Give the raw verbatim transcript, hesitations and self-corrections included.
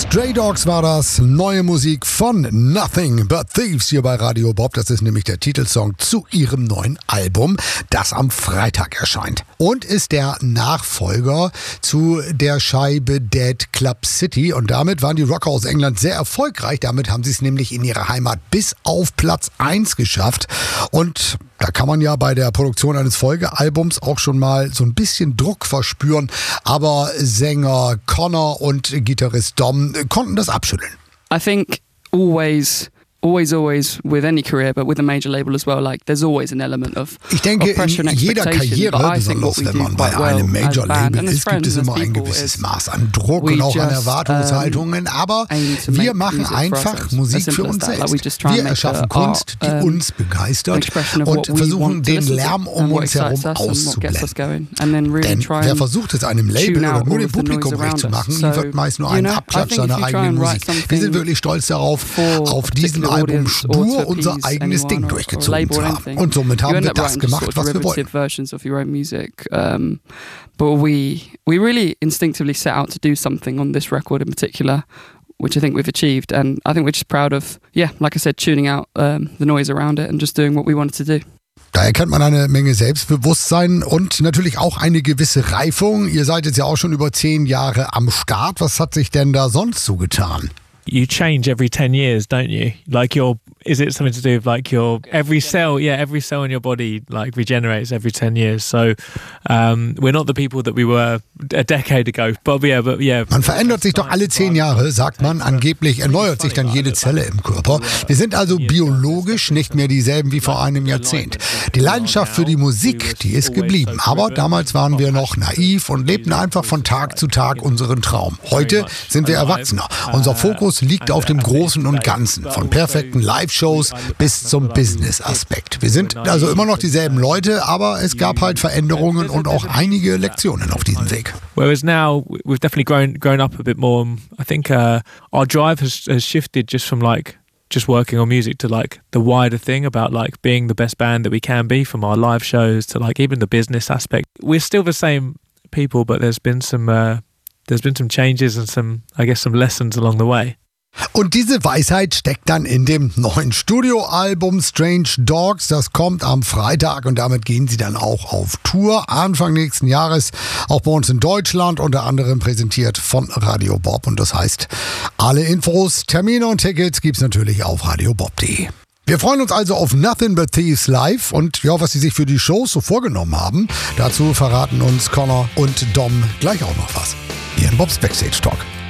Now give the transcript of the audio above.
Stray Dogs war das, neue Musik von Nothing But Thieves hier bei Radio Bob. Das ist nämlich der Titelsong zu ihrem neuen Album, das am Freitag erscheint. Und ist der Nachfolger zu der Scheibe Dead Club City. Und damit waren die Rocker aus England sehr erfolgreich. Damit haben sie es nämlich in ihrer Heimat bis auf Platz eins geschafft. Und da kann man ja bei der Produktion eines Folgealbums auch schon mal so ein bisschen Druck verspüren. Aber Sänger Connor und Gitarrist Dom konnten das abschütteln. I think always... Always, always, with any career, but with a major label as well, like there's always an element of, ich denke, of pressure and in jeder expectation. Karriere, besonders wenn man bei einem Major-Label ist, gibt es immer ein gewisses Maß an Druck und auch an Erwartungshaltungen. Aber wir machen einfach Musik für uns selbst. Wir erschaffen Kunst, die uns begeistert und versuchen, den Lärm um uns herum auszublenden. Denn wer versucht es einem Label oder nur dem Publikum recht zu machen, wird meist nur einen Abklatsch seiner eigenen Musik. Wir sind wirklich stolz darauf, auf diesen Album stur unser eigenes Ding durchgezogen zu haben. Und somit haben wir das gemacht, was wir wollten. Um, but we we really instinctively set out to do something on this record in particular, which I think we've achieved. And I think we're just proud of, yeah, like I said, tuning out um, the noise around it and just doing what we wanted to do. Da erkennt man eine Menge Selbstbewusstsein und natürlich auch eine gewisse Reifung. Ihr seid jetzt ja auch schon über zehn Jahre am Start. Was hat sich denn da sonst so getan? You change every ten years, don't you? Like your, is it something to do with like your, every cell, yeah, every cell in your body like regenerates every ten years. So um, we're not the people that we were a decade ago. But yeah, but yeah. Man verändert sich doch alle zehn Jahre, sagt man. Angeblich erneuert sich dann jede Zelle im Körper. Wir sind also biologisch nicht mehr dieselben wie vor einem Jahrzehnt. Die Leidenschaft für die Musik, die ist geblieben. Aber damals waren wir noch naiv und lebten einfach von Tag zu Tag unseren Traum. Heute sind wir Erwachsener. Unser Fokus liegt auf dem Großen und Ganzen, von perfekten Live-Shows bis zum Business-Aspekt. Wir sind also immer noch dieselben Leute, aber es gab halt Veränderungen und auch einige Lektionen auf diesem Weg. Whereas now we've definitely grown grown up a bit more. I think uh, our drive has, has shifted just from like just working on music to like the wider thing about like being the best band that we can be, from our live shows to like even the business aspect. We're still the same people, but there's been some uh, there's been some changes and some, I guess, some lessons along the way. Und diese Weisheit steckt dann in dem neuen Studioalbum Strange Dogs. Das kommt am Freitag und damit gehen sie dann auch auf Tour Anfang nächsten Jahres. Auch bei uns in Deutschland, unter anderem präsentiert von Radio Bob. Und das heißt, alle Infos, Termine und Tickets gibt's natürlich auf radio bob punkt de. Wir freuen uns also auf Nothing But Thieves live und ja, was sie sich für die Shows so vorgenommen haben. Dazu verraten uns Connor und Dom gleich auch noch was. Hier in Bobs Backstage Talk.